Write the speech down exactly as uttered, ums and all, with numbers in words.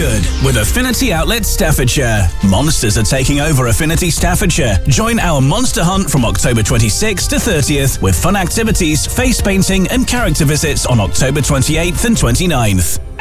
good with Affinity Outlet Staffordshire. Monsters are taking over Affinity Staffordshire. Join our Monster Hunt from October twenty-sixth to thirtieth with fun activities, face painting and character visits on October twenty-eighth and twenty-ninth.